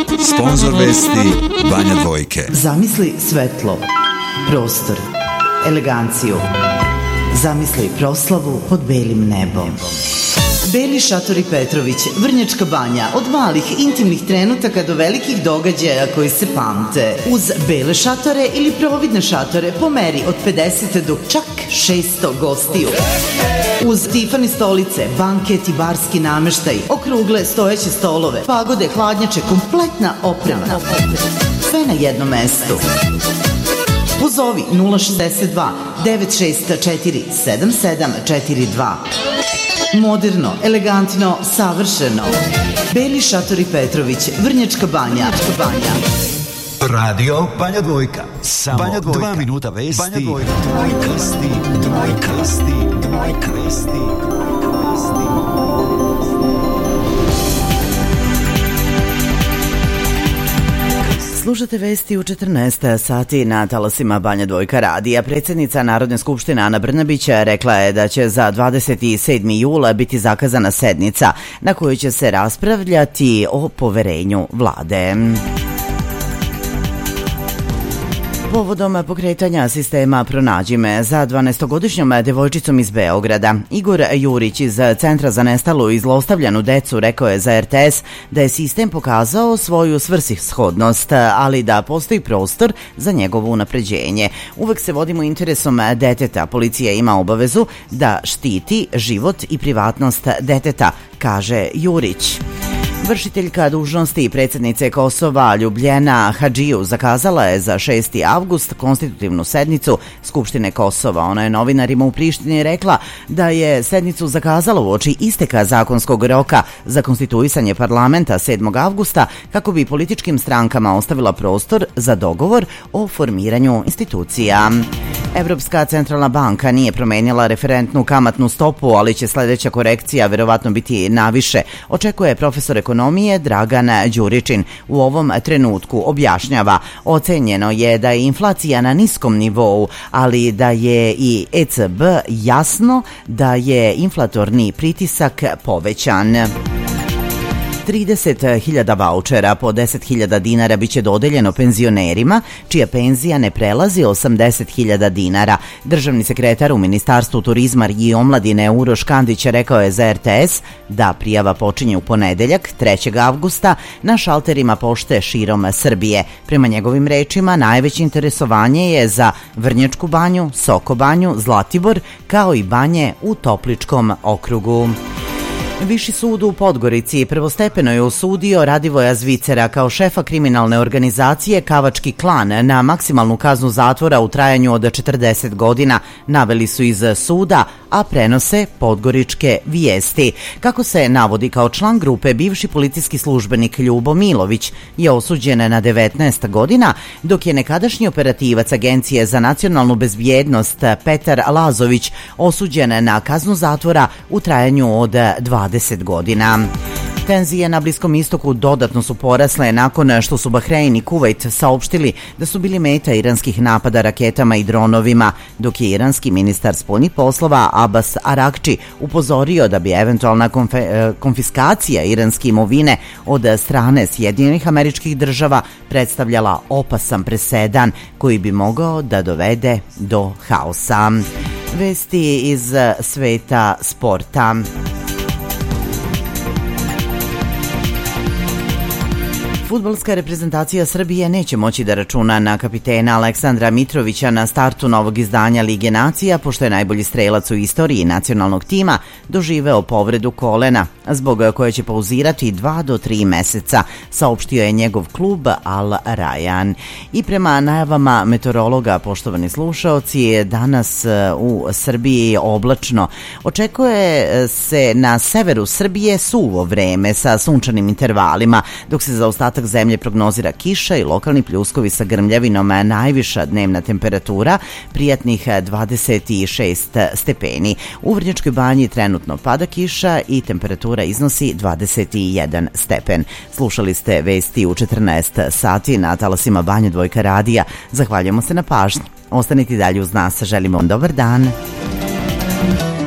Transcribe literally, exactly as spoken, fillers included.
Sponzor vesti Banja Dvojke. Zamisli svetlo, prostor, eleganciju. Zamisli proslavu pod belim nebom. Beli šatori Petrović, Vrnjačka Banja, od malih intimnih trenutaka do velikih događaja koji se pamte. Uz bele šatore ili providne šatore po meri od pedeset do čak šesto gostiju. Uz Tiffany stolice, banket i barski nameštaj, okrugle stojeće stolove, pagode, hladnjače, kompletna oprema. Sve na jednom mestu. Pozovi nula šezdeset dva devet šest četiri sedam sedam četiri dva. Moderno, elegantno, savršeno. Beli šatori Petrović, Vrnjačka Banja. Radio Banja Dvojka. Samo Banja Dvojka. Dva minuta vesti. Banja Dvojka. Dvojka vesti. Dvojka vesti. Dvojka vesti. Slušate vesti u četrnaest sati na talasima Banja Dvojka radija. Predsjednica Narodne skupštine Ana Brnabić rekla je da će za dvadeset sedmog jula biti zakazana sednica na kojoj će se raspravljati o poverenju vlade. Povodom pokretanja sistema Pronađi me za dvanaestogodišnjom devojčicom iz Beograda, Igor Jurić iz Centra za nestalu i zlostavljanu decu rekao je za er te es da je sistem pokazao svoju svrsishodnost, ali da postoji prostor za njegovo unapređenje. Uvek se vodimo interesom deteta. Policija ima obavezu da štiti život i privatnost deteta, kaže Jurić. Vršiteljka dužnosti predsjednice Kosova Ljubljena Hadžiju zakazala je za šesti avgust konstitutivnu sednicu Skupštine Kosova. Ona je novinarima u Prištini rekla da je sednicu zakazala uoči isteka zakonskog roka za konstituisanje parlamenta sedmog avgusta kako bi političkim strankama ostavila prostor za dogovor o formiranju institucija. Evropska centralna banka nije promenila referentnu kamatnu stopu, ali će sljedeća korekcija verovatno biti naviše, očekuje profesor ekonomije Dragan Đuričin. U ovom trenutku objašnjava, ocenjeno je da je inflacija na niskom nivou, ali da je i e ce be jasno da je inflatorni pritisak povećan. trideset hiljada vaučera po deset hiljada dinara biće dodeljeno penzionerima čija penzija ne prelazi osamdeset hiljada dinara. Državni sekretar u Ministarstvu turizma i omladine Uroš Kandić rekao je za er te es da prijava počinje u ponedeljak trećeg avgusta na šalterima pošte širom Srbije. Prema njegovim rečima, najveće interesovanje je za Vrnjačku Banju, Soko Banju, Zlatibor, kao i banje u Topličkom okrugu. Viši sud u Podgorici prvostepeno je osudio Radivoja Zvicera kao šefa kriminalne organizacije Kavački klan na maksimalnu kaznu zatvora u trajanju od četrdeset godina, naveli su iz suda, a prenose podgoričke vijesti. Kako se navodi, kao član grupe, bivši policijski službenik Ljubo Milović je osuđen na devetnaest godina, dok je nekadašnji operativac Agencije za nacionalnu bezbjednost Petar Lazović osuđen na kaznu zatvora u trajanju od dvadeset godina. Tenzije na Bliskom istoku dodatno su porasle nakon što su Bahrein i Kuvajt saopštili da su bili meta iranskih napada raketama i dronovima, dok je iranski ministar spoljnih poslova Abbas Arakči upozorio da bi eventualna konfe, konfiskacija iranske imovine od strane Sjedinjenih Američkih Država predstavljala opasan presedan koji bi mogao da dovede do haosa. Vesti iz sveta sporta. Fudbalska reprezentacija Srbije neće moći da računa na kapitena Aleksandra Mitrovića na startu novog izdanja Lige nacija, pošto je najbolji strelac u istoriji nacionalnog tima doživeo povredu kolena, zbog koje će pauzirati dva do tri meseca, saopštio je njegov klub Al Rayan. I prema najavama meteorologa, poštovani slušaoci, danas u Srbiji oblačno. Očekuje se na severu Srbije suvo vreme sa sunčanim intervalima, dok se za ostatak zemlje prognozira kiša i lokalni pljuskovi sa grmljavinom. Najviša dnevna temperatura prijatnih dvadeset šest stepeni. U Vrnjačkoj Banji trenutno pada kiša i temperatura iznosi dvadeset jedan stepen. Slušali ste vesti u četrnaest sati na talasima Banja Dvojka radija. Zahvaljujemo se na pažnji. Ostanite dalje uz nas. Želimo vam dobar dan.